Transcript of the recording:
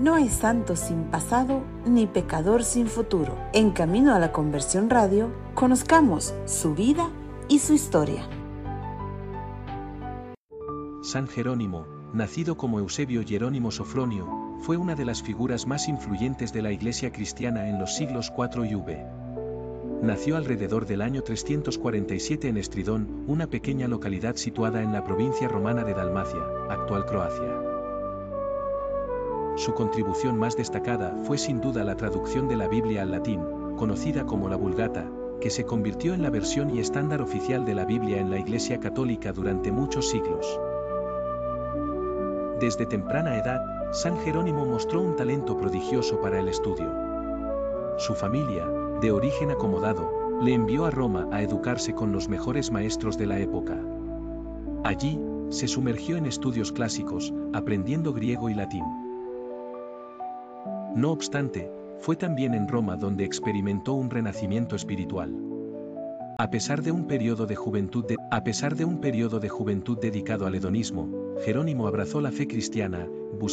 No hay santo sin pasado ni pecador sin futuro. En Camino a la Conversión Radio, conozcamos su vida y su historia. San Jerónimo, nacido como Eusebio Jerónimo Sofronio, fue una de las figuras más influyentes de la Iglesia cristiana en los siglos IV y V. Nació alrededor del año 347 en Estridón, una pequeña localidad situada en la provincia romana de Dalmacia, actual Croacia. Su contribución más destacada fue sin duda la traducción de la Biblia al latín, conocida como la Vulgata, que se convirtió en la versión y estándar oficial de la Biblia en la Iglesia católica durante muchos siglos. Desde temprana edad, San Jerónimo mostró un talento prodigioso para el estudio. Su familia, de origen acomodado, le envió a Roma a educarse con los mejores maestros de la época. Allí, se sumergió en estudios clásicos, aprendiendo griego y latín. No obstante, fue también en Roma donde experimentó un renacimiento espiritual. A pesar de un periodo de juventud dedicado al hedonismo, Jerónimo abrazó la fe cristiana,